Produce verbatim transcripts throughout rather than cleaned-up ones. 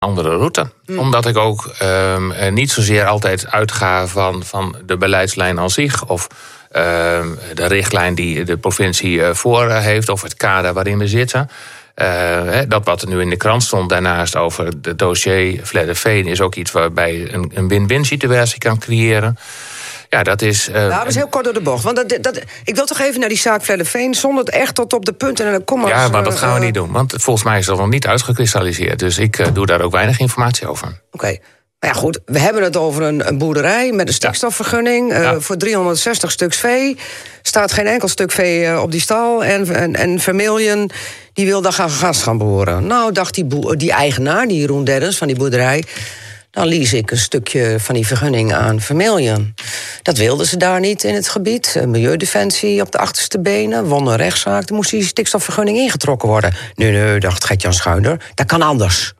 andere route. Mm. Omdat ik ook um, niet zozeer altijd uitga van, van de beleidslijn aan zich, of um, de richtlijn die de provincie uh, voor uh, heeft, of het kader waarin we zitten. Uh, dat wat er nu in de krant stond daarnaast over het dossier Vledderveen is ook iets waarbij een, een win-win situatie kan creëren. Ja, dat is... Uh, nou, dat is heel kort door de bocht. Want dat, dat, ik wil toch even naar die zaak Vledderveen, zonder het echt tot op de punten. En dan kom maar ja, als, maar dat gaan we uh, niet doen. Want volgens mij is dat nog niet uitgekristalliseerd. Dus ik uh, doe daar ook weinig informatie over. Oké. Okay. Maar ja, goed, we hebben het over een, een boerderij met een stikstofvergunning. Ja. Uh, ja. Voor driehonderdzestig stuks vee. Staat geen enkel stuk vee uh, op die stal. En, en, en Vermeulen, die wil daar gaan gas gaan boren. Nou, dacht die, boer, die eigenaar, die Jeroen Deddens van die boerderij, dan lease ik een stukje van die vergunning aan Vermeulen. Dat wilden ze daar niet in het gebied. Milieudefensie op de achterste benen, won een rechtszaak. Dan moest die stikstofvergunning ingetrokken worden. Nee, nee, dacht Gert-Jan Schuinder, dat kan anders.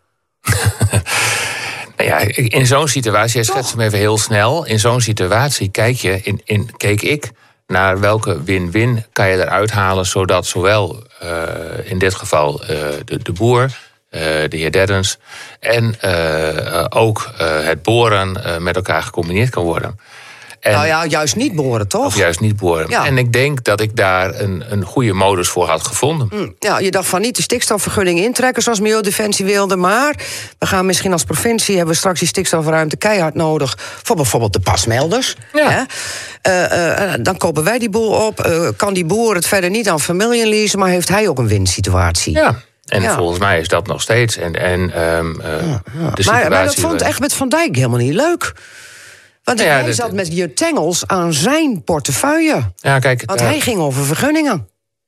Ja, in zo'n situatie, jij schetst hem even heel snel. In zo'n situatie kijk, je, in, in, keek ik naar welke win-win kan je eruit halen, zodat zowel uh, in dit geval uh, de, de boer, uh, de heer Deddens, en uh, ook uh, het boren uh, met elkaar gecombineerd kan worden. En, nou ja, juist niet boren, toch? Of juist niet boren. Ja. En ik denk dat ik daar een, een goede modus voor had gevonden. Mm, ja, je dacht van niet de stikstofvergunning intrekken zoals Milieudefensie wilde, maar we gaan misschien als provincie, hebben we straks die stikstofruimte keihard nodig voor bijvoorbeeld de pasmelders. Ja. Uh, uh, dan kopen wij die boel op. Uh, kan die boer het verder niet aan Vermeulen leasen, maar heeft hij ook een winsituatie? Ja. En ja. volgens mij is dat nog steeds. En, en, um, uh, ja, ja. De maar, maar dat vond Egbert van Dijk helemaal niet leuk. Want ja, hij de, zat met je tengels aan zijn portefeuille. Ja, kijk, Want uh, hij ging over vergunningen.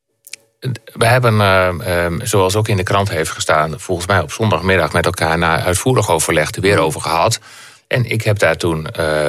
We hebben, uh, um, zoals ook in de krant heeft gestaan, volgens mij op zondagmiddag met elkaar na uitvoerig overleg er weer over gehad. En ik heb daar toen uh,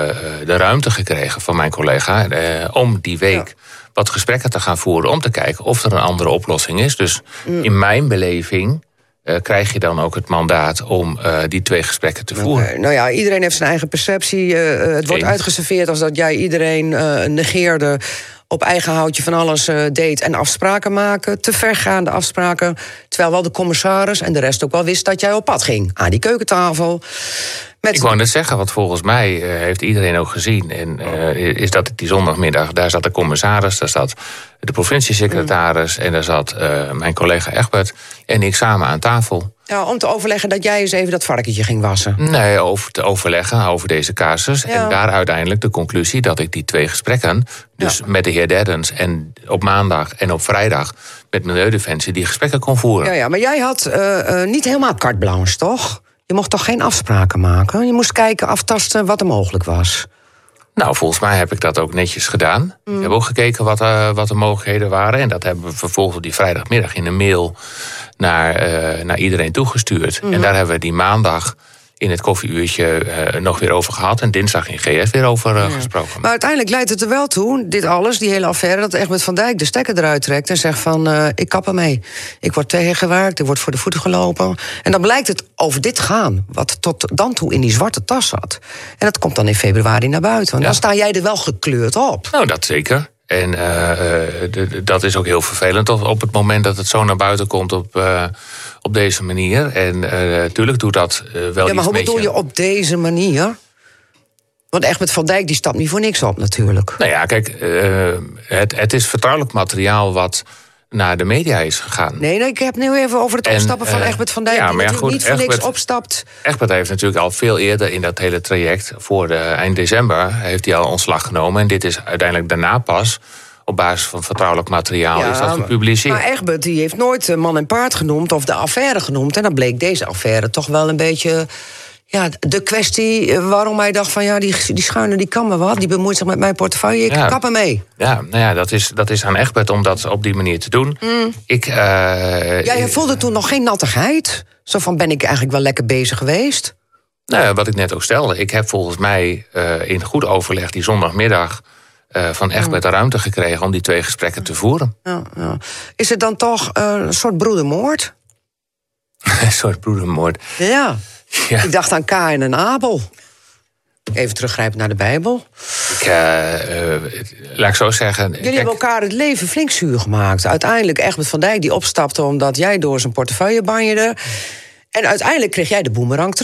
de ruimte gekregen van mijn collega uh, om die week ja. wat gesprekken te gaan voeren, om te kijken of er een andere oplossing is. Dus mm. in mijn beleving Uh, krijg je dan ook het mandaat om uh, die twee gesprekken te voeren. Okay. Nou ja, iedereen heeft zijn eigen perceptie. Uh, het wordt Eén. uitgeserveerd als dat jij iedereen uh, negeerde, op eigen houtje van alles uh, deed en afspraken maken. Te vergaande afspraken. Terwijl wel de commissaris en de rest ook wel wist dat jij op pad ging. Aan die keukentafel. Met... Ik wou net zeggen, want volgens mij uh, heeft iedereen ook gezien, en uh, is dat die zondagmiddag, daar zat de commissaris, daar zat de provinciesecretaris mm. en daar zat uh, mijn collega Egbert en ik samen aan tafel. Ja, om te overleggen dat jij eens even dat varkentje ging wassen. Nee, over te overleggen over deze casus. Ja. En daar uiteindelijk de conclusie dat ik die twee gesprekken, dus ja. met de heer Deddens en op maandag en op vrijdag met Milieudefensie, die gesprekken kon voeren. Ja, ja, maar jij had uh, uh, niet helemaal carte blanche, toch? Je mocht toch geen afspraken maken? Je moest kijken, aftasten wat er mogelijk was. Nou, volgens mij heb ik dat ook netjes gedaan. Mm. Ik heb ook gekeken wat, uh, wat de mogelijkheden waren. En dat hebben we vervolgens die vrijdagmiddag in een mail naar, uh, naar iedereen toegestuurd. Mm. En daar hebben we die maandag in het koffieuurtje uh, nog weer over gehad. En dinsdag in G S weer over uh, ja. gesproken. Maar uiteindelijk leidt het er wel toe, dit alles, die hele affaire, dat Egbert van Dijk de stekker eruit trekt en zegt van, uh, ik kap ermee. Ik word tegengewerkt, ik word voor de voeten gelopen. En dan blijkt het over dit gaan, wat tot dan toe in die zwarte tas zat. En dat komt dan in februari naar buiten. En ja. dan sta jij er wel gekleurd op. Nou, dat zeker. En uh, uh, de, de, dat is ook heel vervelend op het moment dat het zo naar buiten komt op, uh, op deze manier. En natuurlijk uh, doet dat uh, wel iets met je. Ja, maar hoe bedoel je op deze manier? Want Egbert van Dijk die stapt niet voor niks op natuurlijk. Nou ja, kijk, uh, het, het is vertrouwelijk materiaal wat naar de media is gegaan. Nee, nee, ik heb nu even over het opstappen en, uh, van Egbert van Dijk, ja, die natuurlijk goed, niet voor Egbert, niks opstapt. Egbert heeft natuurlijk al veel eerder in dat hele traject, voor de, eind december, heeft hij al ontslag genomen. En dit is uiteindelijk daarna pas, op basis van vertrouwelijk materiaal, ja, is dat gepubliceerd. Maar Egbert die heeft nooit man en paard genoemd of de affaire genoemd. En dan bleek deze affaire toch wel een beetje, ja, de kwestie waarom hij dacht van, ja, die, die schuine die kan me wat, die bemoeit zich met mijn portefeuille, ik ja, kap ermee. Ja, nou ja, dat is, dat is aan Egbert om dat op die manier te doen. Mm. Ik, uh, ja, je voelde toen nog geen nattigheid? Zo van, ben ik eigenlijk wel lekker bezig geweest? Nou, wat ik net ook stelde, ik heb volgens mij uh, in goed overleg die zondagmiddag Uh, van Egbert de ruimte gekregen om die twee gesprekken te voeren. Ja, ja. Is het dan toch uh, een soort broedermoord? Een soort broedermoord? Ja. ja. Ik dacht aan Kaïn en Abel. Even teruggrijpen naar de Bijbel. Ik, uh, uh, laat ik zo zeggen. Jullie kijk, hebben elkaar het leven flink zuur gemaakt. Uiteindelijk Egbert van Dijk die opstapte omdat jij door zijn portefeuille banjerde. En uiteindelijk kreeg jij de boemerang